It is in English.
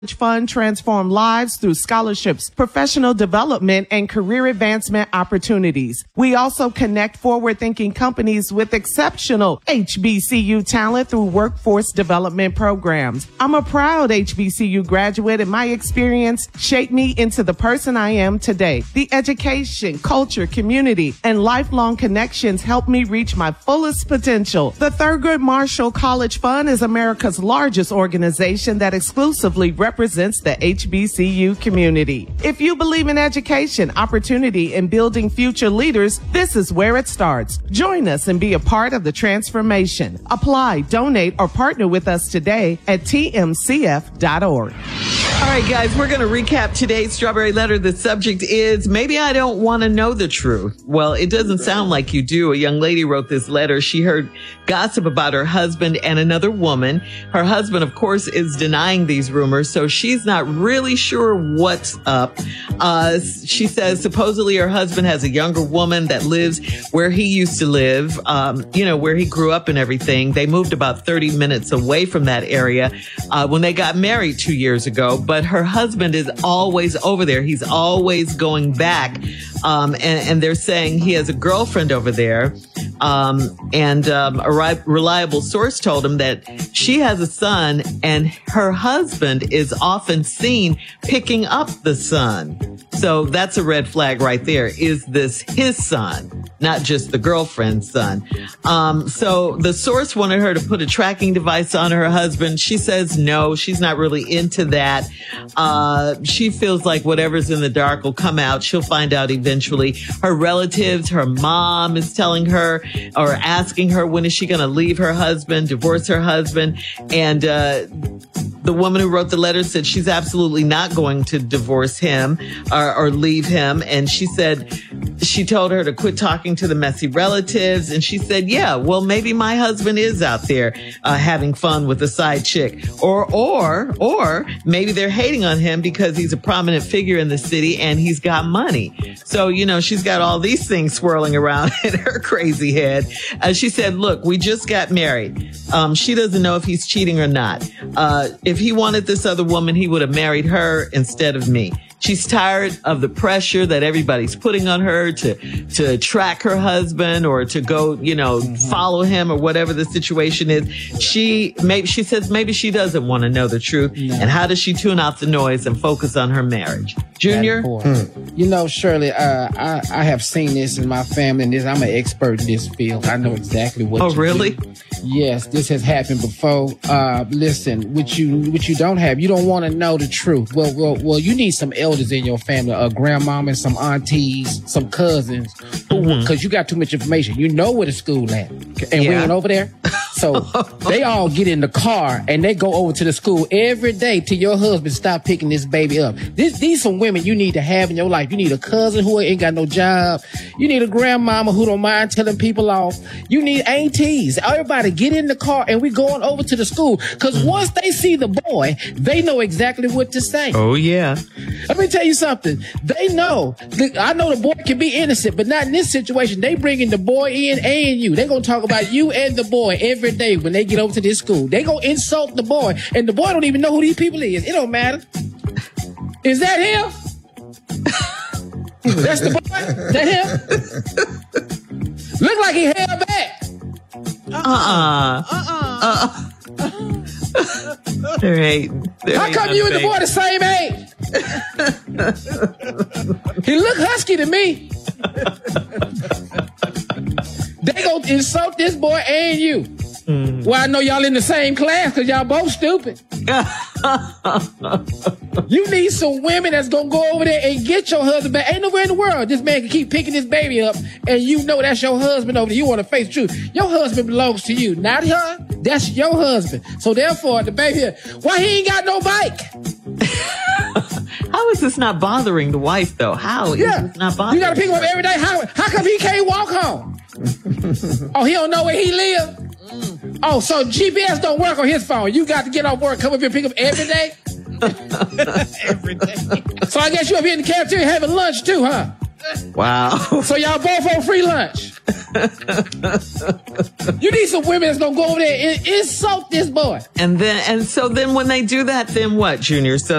Fund transform lives through scholarships, professional development, and career advancement opportunities. We also connect forward-thinking companies with exceptional HBCU talent through workforce development programs. I'm a proud HBCU graduate, and my experience shaped me into the person I am today. The education, culture, community, and lifelong connections helped me reach my fullest potential. The Thurgood Marshall College Fund is America's largest organization that exclusively represents the HBCU community. If you believe in education, opportunity, and building future leaders, this is where it starts. Join us and be a part of the transformation. Apply, donate, or partner with us today at tmcf.org. All right, guys, we're going to recap today's Strawberry Letter. The subject is, maybe I don't want to know the truth. Well, it doesn't sound like you do. A young lady wrote this letter. She heard gossip about her husband and another woman. Her husband, of course, is denying these rumors, so she's not really sure what's up. She says supposedly her husband has a younger woman that lives where he used to live, where he grew up and everything. They moved about 30 minutes away from that area when they got married 2 years ago. But her husband is always over there. He's always going back. And they're saying he has a girlfriend over there. A reliable source told him that she has a son and her husband is often seen picking up the son. So that's a red flag right there. Is this his son, not just the girlfriend's son? So the source wanted her to put a tracking device on her husband. She says no, she's not really into that. She feels like whatever's in the dark will come out. She'll find out eventually. Her relatives, her mom is telling her or asking her, when is she going to leave her husband, divorce her husband? And the woman who wrote the letter said she's absolutely not going to divorce him or leave him. And she said, she told her to quit talking to the messy relatives. And she said, yeah, well, maybe my husband is out there having fun with a side chick. Or maybe they're hating on him because he's a prominent figure in the city and he's got money. So, she's got all these things swirling around in her crazy head. She said, look, we just got married. She doesn't know if he's cheating or not. If he wanted this other woman, he would have married her instead of me. She's tired of the pressure that everybody's putting on her to track her husband or to go, follow him or whatever the situation is. She says maybe she doesn't want to know the truth. No. And how does she tune out the noise and focus on her marriage? Junior? Shirley, I have seen this in my family, and I'm an expert in this field. I know exactly what you really? do. Yes, this has happened before. Listen, what you don't have, you don't want to know the truth. Well, you need some elders in your family, a grandmama, some aunties, some cousins, because you got too much information. You know where the school at, and we ain't over there. So they all get in the car and they go over to the school every day till your husband stop picking this baby up. These some women you need to have in your life. You need a cousin who ain't got no job. You need a grandmama who don't mind telling people off. You need aunties. Everybody get in the car and we going over to the school. Because once they see the boy, they know exactly what to say. Oh, yeah. Let me tell you something. They know. I know the boy can be innocent, but not in this situation. They bringing the boy in and you. They going to talk about you and the boy every day when they get over to this school. They going to insult the boy, and the boy don't even know who these people is. It don't matter. Is that him? That's the boy? That him? Look like he held back. How come you and the boy the same age? He look husky to me. They gonna insult this boy and you. Well, I know y'all in the same class because y'all both stupid. You need some women that's gonna go over there and get your husband back. Ain't nowhere in the world this man can keep picking this baby up and you know that's your husband over there. You want to face the truth. Your husband belongs to you, not her. That's your husband. So therefore, the baby, why he ain't got no bike? How is this not bothering the wife, though? How is this not bothering? You got to pick him up every day. How come he can't walk home? Oh, he don't know where he live? Oh, so GPS don't work on his phone. You got to get off work, come up here and pick him every day? Every day. So I guess you up here in the cafeteria having lunch too, huh? Wow. So y'all both on free lunch. You need some women that's gonna go over there and insult this boy. And so then when they do that, then what, Junior? So